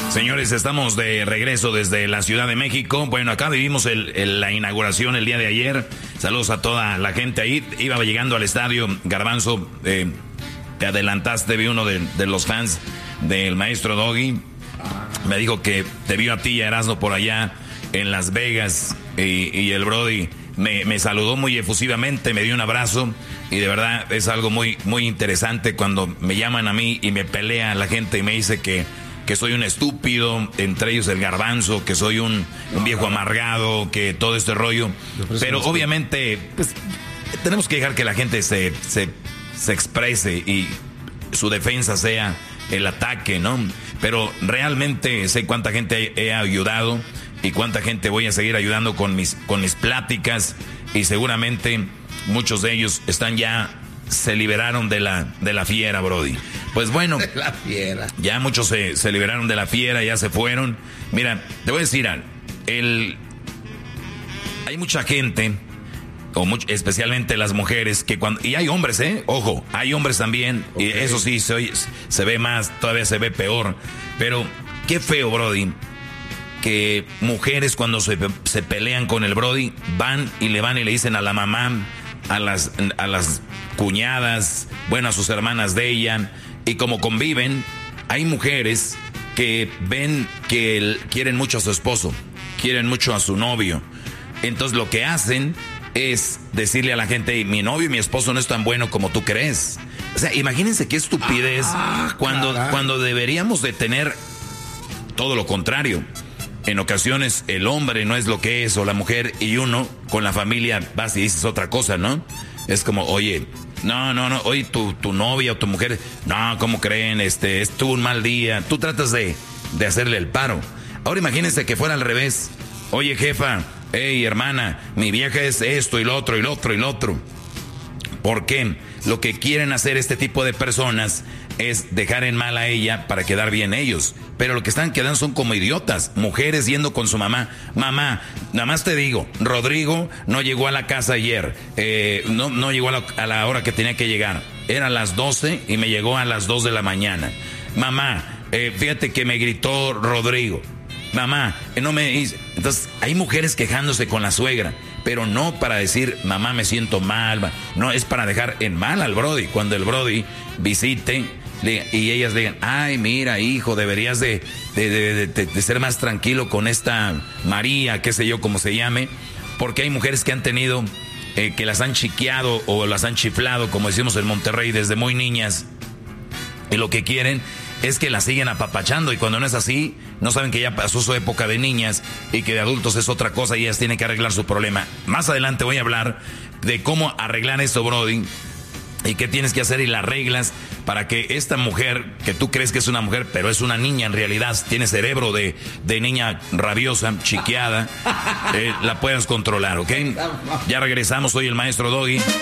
Señores, estamos de regreso desde la Ciudad de México. Bueno, acá vivimos la inauguración el día de ayer. Saludos a toda la gente ahí. Iba llegando al estadio, Garbanzo, te adelantaste, vi uno de los fans del maestro Doggy. Me dijo que te vio a ti y a Erasmo por allá en Las Vegas y el Brody me saludó muy efusivamente, me dio un abrazo y de verdad es algo muy, muy interesante cuando me llaman a mí y me pelea la gente y me dice que soy un estúpido, entre ellos el Garbanzo, que soy un viejo amargado, que todo este rollo. Pero obviamente, pues, tenemos que dejar que la gente se exprese y su defensa sea el ataque, ¿no? Pero realmente sé cuánta gente he ayudado y cuánta gente voy a seguir ayudando con mis pláticas y seguramente muchos de ellos se liberaron de la fiera, Brody. Pues bueno, la fiera. Ya muchos se liberaron de la fiera, ya se fueron. Mira, te voy a decir algo. Hay mucha gente, especialmente las mujeres, y hay hombres, ojo, hay hombres también, okay. Y eso sí, se ve más, todavía se ve peor. Pero qué feo, Brody, que mujeres cuando se pelean con el Brody, van y le dicen a la mamá, a las cuñadas, bueno, a sus hermanas de ella, y como conviven, hay mujeres que ven que quieren mucho a su esposo, quieren mucho a su novio. Entonces lo que hacen es decirle a la gente, mi novio y mi esposo no es tan bueno como tú crees. O sea, imagínense qué estupidez cuando deberíamos de tener todo lo contrario. En ocasiones el hombre no es lo que es, o la mujer, y uno con la familia vas y dices otra cosa, ¿no? Es como, oye, no, oye, tu novia o tu mujer, no, ¿cómo creen? Estuvo un mal día. Tú tratas de hacerle el paro. Ahora imagínense que fuera al revés. Oye, jefa, hey, hermana, mi vieja es esto y lo otro y lo otro y lo otro. ¿Por qué? Lo que quieren hacer este tipo de personas es dejar en mal a ella para quedar bien ellos. Pero lo que están quedando son como idiotas. Mujeres yendo con su mamá. Mamá, nada más te digo, Rodrigo no llegó a la casa ayer. No llegó a la hora que tenía que llegar. Era las 12 y me llegó a las 2 de la mañana. Mamá, fíjate que me gritó Rodrigo. Mamá, no me dice. Entonces, hay mujeres quejándose con la suegra, pero no para decir, mamá, me siento mal. No, es para dejar en mal al Brody. Cuando el Brody visite y ellas digan, ay, mira, hijo, deberías de ser más tranquilo con esta María, qué sé yo, cómo se llame. Porque hay mujeres que han tenido, que las han chiqueado o las han chiflado, como decimos en Monterrey, desde muy niñas. Y lo que quieren es que la siguen apapachando, y cuando no es así, no saben que ya pasó su época de niñas y que de adultos es otra cosa y ellas tienen que arreglar su problema. Más adelante voy a hablar de cómo arreglar esto, Brody, y qué tienes que hacer y las reglas para que esta mujer, que tú crees que es una mujer, pero es una niña en realidad, tiene cerebro de niña rabiosa, chiqueada, la puedas controlar, ¿ok? Ya regresamos, soy el maestro Doggy.